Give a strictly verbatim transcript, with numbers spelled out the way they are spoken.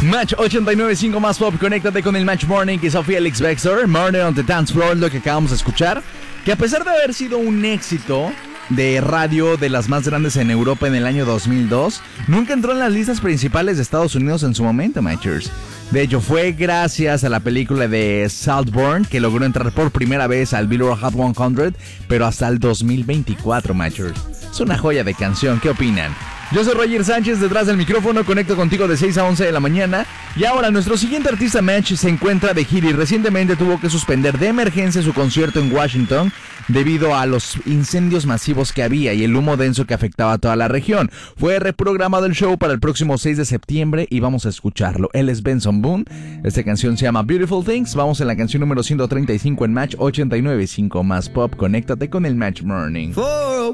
Match ochenta y nueve punto cinco más pop, conéctate con el Match Morning y Sofía Alex Baxter. Murder on the Dance Floor, lo que acabamos de escuchar, que a pesar de haber sido un éxito de radio de las más grandes en Europa en el año dos mil dos, nunca entró en las listas principales de Estados Unidos en su momento, Matchers. De hecho, fue gracias a la película de Saltburn que logró entrar por primera vez al Billboard Hot cien, pero hasta el dos mil veinticuatro, Matchers. Es una joya de canción, ¿qué opinan? Yo soy Roger Sánchez, detrás del micrófono, conecto contigo de seis a once de la mañana. Y ahora nuestro siguiente artista, Match, se encuentra de gira y recientemente tuvo que suspender de emergencia su concierto en Washington debido a los incendios masivos que había y el humo denso que afectaba a toda la región. Fue reprogramado el show para el próximo seis de septiembre y vamos a escucharlo. Él es Benson Boone, esta canción se llama Beautiful Things. Vamos en la canción número ciento treinta y cinco en Match ochenta y nueve punto cinco más pop. Conéctate con el Match Morning.